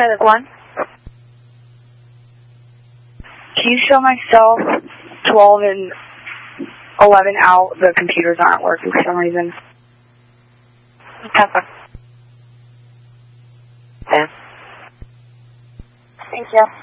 Medic 1. Can you show myself 12 and 11 out? The computers aren't working for some reason. Okay. Thank you.